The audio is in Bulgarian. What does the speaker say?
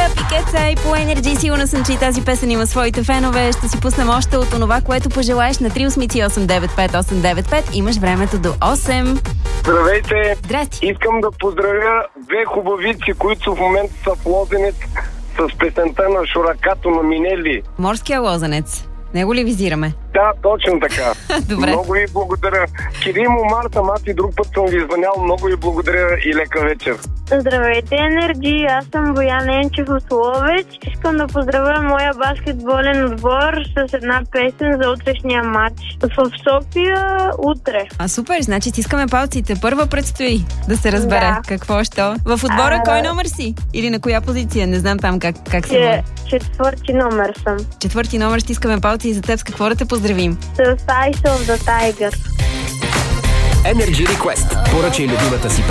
Пикеца и по Energy. Сигурна съм, че и тази песен има своите фенове. Ще си пуснем още от това, което пожелаеш на 383-895-895. Имаш времето до 8. Здравейте! Здрасти! Искам да поздравя две хубавици, които в момента са в Лозенец с песента на Шуракато на Минели. Морския лозенец. Него ли визираме? Да, точно така. Добре. Много ви благодаря. Киримо, Марта, аз и друг път съм ви звънял. Много ви благодаря и лека вечер. Здравейте, Енерджи! Аз съм Боян Енчев от Ловеч. Искам да поздравя моя баскетболен отбор с една песен за утрешния матч в София утре. Супер, значи стискаме палците. Първа предстои да се разбере какво що. В отбора кой номер си? Или на коя позиция? Не знам там как се... Четвърти номер съм. Четвърти номер, стискаме палци и за теб с какво да те поздравим? С Eyes of the Tiger. Energy Request. Поръчай любимата си